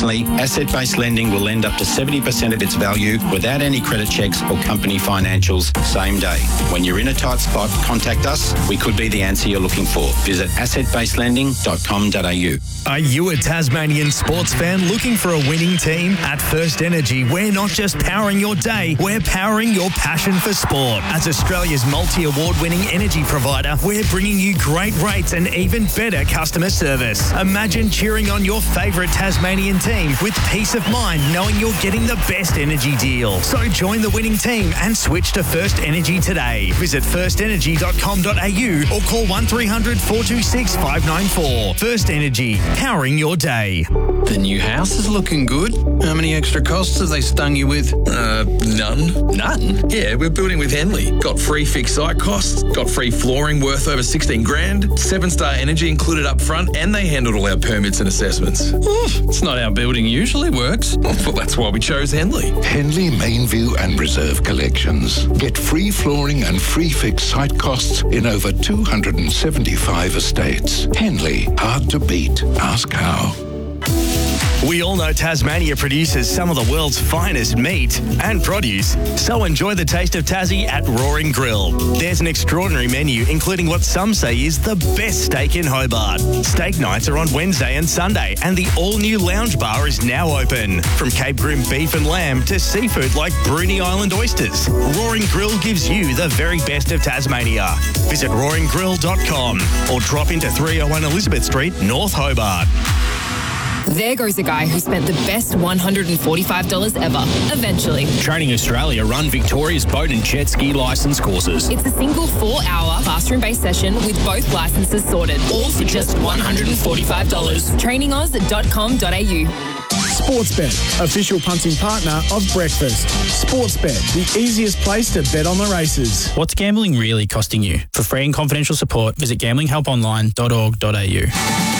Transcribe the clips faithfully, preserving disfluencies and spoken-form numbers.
Additionally, asset-based lending will lend up to seventy percent of its value without any credit checks or company financials same day. When you're in a tight spot, contact us. We could be the answer you're looking for. Visit asset based lending dot com dot a u. Are you a Tasmanian sports fan looking for a winning team? At First Energy, we're not just powering your day, we're powering your passion for sport. As Australia's multi-award winning energy provider, we're bringing you great rates and even better customer service. Imagine cheering on your favourite Tasmanian team with peace of mind knowing you're getting the best energy deal. So join the winning team and switch to First Energy today. Visit first energy dot com dot a u or call one three hundred four two six five nine four. First Energy, powering your day. The new house is looking good. How many extra costs have they stung you with? Uh, none. None? Yeah, we're building with Henley. Got free fixed site costs, got free flooring worth over sixteen grand, seven-star energy included up front, and they handled all our permits and assessments. Oof, it's not how building usually works. Well, that's why we chose Henley. Henley Mainview and Reserve Collections. Get free flooring and free fixed site costs in over two hundred seventy-five estates. Henley, hard to beat. Ask how. We all know Tasmania produces some of the world's finest meat and produce, so enjoy the taste of Tassie at Roaring Grill. There's an extraordinary menu, including what some say is the best steak in Hobart. Steak nights are on Wednesday and Sunday, and the all-new lounge bar is now open. From Cape Grim beef and lamb to seafood like Bruny Island oysters, Roaring Grill gives you the very best of Tasmania. Visit roaring grill dot com or drop into three oh one Elizabeth Street, North Hobart. There goes a guy who spent the best one hundred forty-five dollars ever, eventually. Training Australia run Victoria's boat and jet ski licence courses. It's a single four-hour classroom-based session with both licences sorted, all for just one hundred forty-five dollars. training oz dot com dot a u. Sportsbet, official punting partner of breakfast. Sportsbet, the easiest place to bet on the races. What's gambling really costing you? For free and confidential support, visit gambling help online dot org dot a u.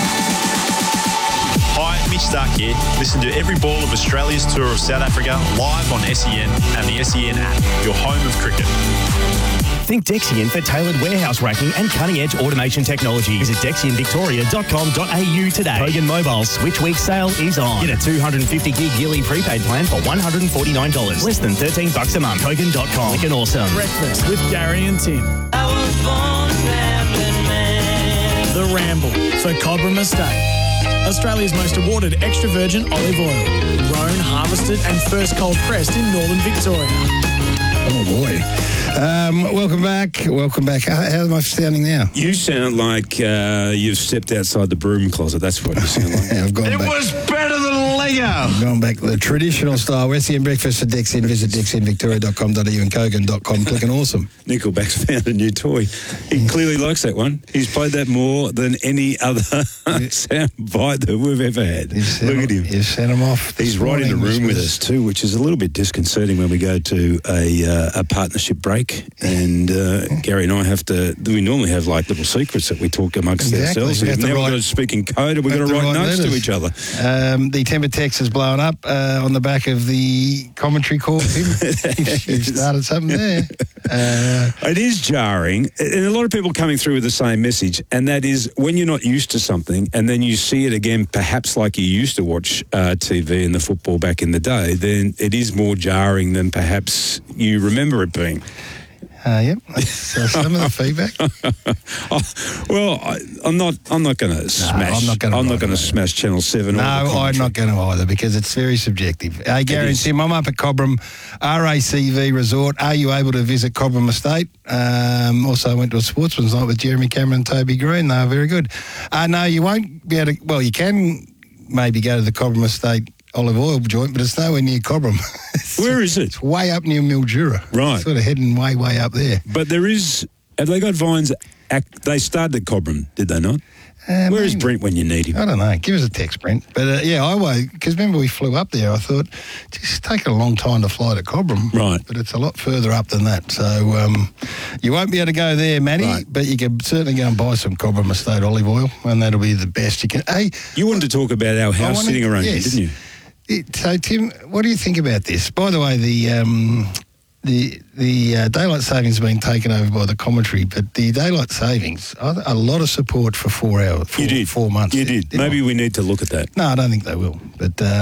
Hi, Mitch Stark here. Listen to every ball of Australia's tour of South Africa live on S E N and the S E N app, your home of cricket. Think Dexian for tailored warehouse racking and cutting-edge automation technology. Visit dexian victoria dot com dot a u today. Kogan Mobile's Switch Week sale is on. Get a two hundred fifty gig yearly prepaid plan for one hundred forty-nine dollars. Less than thirteen bucks a month. Kogan dot com. Click an awesome. Breakfast with Gary and Tim. I was born a gambling man. The Ramble for Cobram Estate. Australia's most awarded extra virgin olive oil. Grown, harvested and first cold pressed in northern Victoria. Oh boy. Um, welcome back. Welcome back. How, how am I sounding now? You sound like uh, you've stepped outside the broom closet. That's what you sound like. I've gone it back. was better than Lego. I've gone back to the traditional style. S E N Breakfast for Dexian. Visit dexian victoria dot com dot a u and kogan dot com. Click an awesome. Nickelback's found a new toy. He clearly likes that one. He's played that more than any other sound bite that we've ever had. Look at him. You sent him off. He's right in the room with us too, which is a little bit disconcerting when we go to a, uh, a partnership break. And uh, Gary and I have to, we normally have like little secrets that we talk amongst exactly. ourselves. We have now to we've write, got to speak in code and we've got to write, write notes letters. to each other. Um, the temper text has blown up uh, on the back of the commentary call. you've, you've started something there. Uh, it is jarring. And a lot of people coming through with the same message, and that is when you're not used to something and then you see it again, perhaps like you used to watch uh, T V and the football back in the day, then it is more jarring than perhaps you remember it being. Uh, yep, that's uh, some of the feedback. oh, well, I, I'm not. I'm not going to no, smash. I'm not going to. I'm not going to smash Channel Seven. No, I'm not going to either because it's very subjective. Hey, Gary and Tim, I'm up at Cobram R A C V Resort. Are you able to visit Cobram Estate? Um, also, I went to a sportsman's night with Jeremy Cameron and Toby Green. They were very good. Uh, no, you won't be able to. Well, you can maybe go to the Cobram Estate olive oil joint, but it's nowhere near Cobram. Where is it? It's way up near Mildura. Right. Sort of heading way, way up there. But there is, have they got vines, act, they started at Cobram, did they not? Uh, Where is maybe. Brent when you need him? I don't know. Give us a text, Brent. But uh, yeah, I won't, because remember we flew up there, I thought, it's taken a long time to fly to Cobram. Right. But it's a lot further up than that. So um, you won't be able to go there, Matty, right. But you can certainly go and buy some Cobram Estate olive oil, and that'll be the best you can. Hey, you wanted to talk about our house wanted, sitting arrangement, yes. didn't you? It, so, Tim, what do you think about this? By the way, the um, the the uh, daylight savings has been taken over by the commentary, but the daylight savings, a lot of support for four hours, four, you did. four months. You did. Maybe I? we need to look at that. No, I don't think they will. But uh,